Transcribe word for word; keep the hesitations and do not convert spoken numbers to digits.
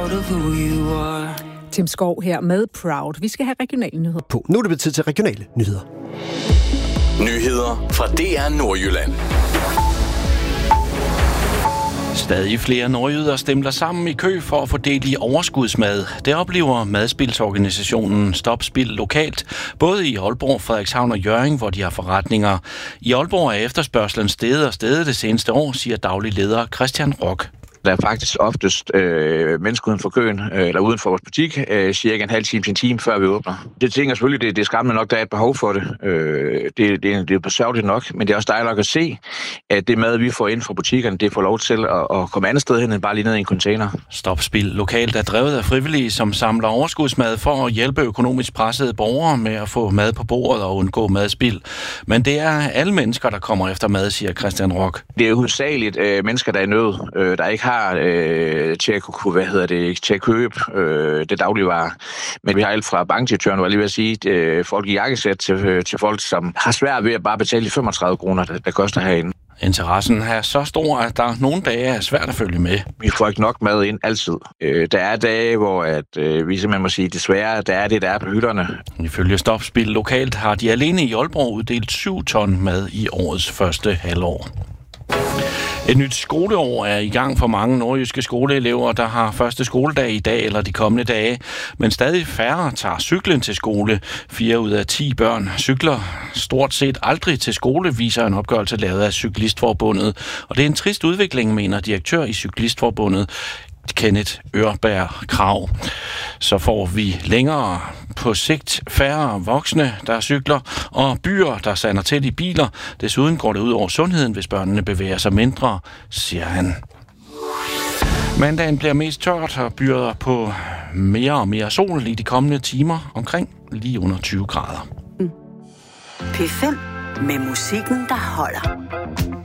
proud of who you are. Tim Skov her med Proud. Vi skal have regionale nyheder på. Nu er det blevet tid til regionale nyheder. Nyheder fra D R Nordjylland. Stadig flere nordjyder stemler sammen i kø for at få del i overskudsmad. Det oplever madspildsorganisationen Stop Spild lokalt, både i Aalborg, Frederikshavn og Hjørring, hvor de har forretninger. I Aalborg er efterspørgslen steget og steget det seneste år, siger daglig leder Christian Rock. Der er faktisk oftest øh, mennesker uden for køen, øh, eller uden for vores butik, øh, cirka en halv time til en time, før vi åbner. Det tænker jeg selvfølgelig, det, det er skræmmende nok, der er et behov for det. Øh, det, det, det er besørgeligt nok, men det er også dejligt nok at se, at det mad, vi får ind fra butikkerne, det får lov til at, at komme andet sted hen, end bare lige ned i en container. Stop Spild lokalt er drevet af frivillige, som samler overskudsmad for at hjælpe økonomisk pressede borgere med at få mad på bordet og undgå madspild. Men det er alle mennesker, der kommer efter mad, siger Christian Rock. Det er jo hovedsageligt øh, mennesker, der er i nød, øh, der ikke har Øh, til at kunne, hvad hedder det, til at købe øh, det dagligvarer. Men vi har alt fra bankdirektøren, var lige ved at sige, øh, folk i jakkesæt til, øh, til folk, som har svært ved at bare betale de femogtredive kroner, der, der koster herinde. Interessen er så stor, at der nogle dage er svært at følge med. Vi får ikke nok mad ind altid. Øh, der er dage, hvor at, øh, vi simpelthen må sige, desværre, der er det, der er på hylderne. Ifølge Stop Spild lokalt har de alene i Aalborg uddelt syv ton mad i årets første halvår. Et nyt skoleår er i gang for mange nordjyske skoleelever, der har første skoledag i dag eller de kommende dage. Men stadig færre tager cyklen til skole. Fire ud af ti børn cykler stort set aldrig til skole, viser en opgørelse lavet af Cyklistforbundet. Og det er en trist udvikling, mener direktør i Cyklistforbundet, Kenneth Ørberg Krav. Så får vi længere på sigt færre voksne, der cykler, og byer, der sander til i biler. Desuden går det ud over sundheden, hvis børnene bevæger sig mindre, siger han. Mandagen bliver mest tørt og byder på mere og mere sol i de kommende timer, omkring lige under tyve grader. P fem med musikken, der holder.